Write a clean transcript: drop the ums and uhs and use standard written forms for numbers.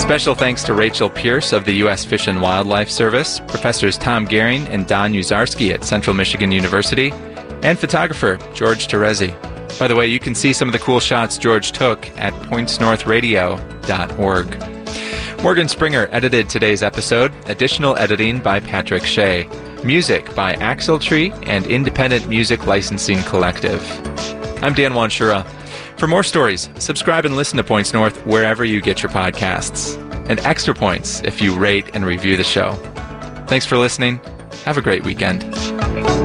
Special thanks to Rachel Pierce of the U.S. Fish and Wildlife Service, Professors Tom Gehring and Don Uzarski at Central Michigan University, and photographer George Terezi. By the way, you can see some of the cool shots George took at pointsnorthradio.org. Morgan Springer edited today's episode. Additional editing by Patrick Shea. Music by Axle Tree and Independent Music Licensing Collective. I'm Dan Wanshura. For more stories, subscribe and listen to Points North wherever you get your podcasts. And extra points if you rate and review the show. Thanks for listening. Have a great weekend.